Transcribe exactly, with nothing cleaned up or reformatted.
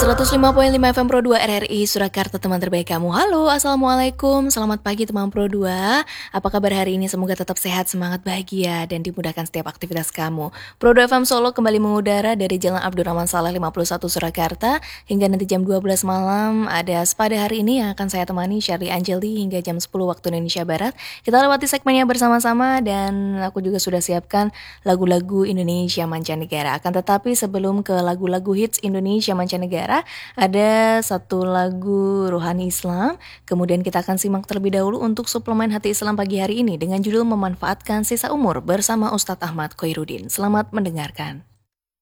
seratus lima koma lima F M Pro dua R R I Surakarta, teman terbaik kamu. Halo, Assalamualaikum, selamat pagi teman Pro dua. Apa kabar hari ini? Semoga tetap sehat, semangat, bahagia, dan dimudahkan setiap aktivitas kamu. Pro dua F M Solo kembali mengudara dari Jalan Abdurrahman Saleh lima puluh satu Surakarta. Hingga nanti jam dua belas malam ada Spada hari ini yang akan saya temani, Shirley Anjeli, hingga jam sepuluh waktu Indonesia Barat. Kita lewati segmennya bersama-sama dan aku juga sudah siapkan lagu-lagu Indonesia mancanegara. Akan tetapi sebelum ke lagu-lagu hits Indonesia mancanegara, ada satu lagu rohani Islam. Kemudian kita akan simak terlebih dahulu untuk suplemen Hati Islam pagi hari ini dengan judul Memanfaatkan Sisa Umur bersama Ustadz Ahmad Khairuddin. Selamat mendengarkan.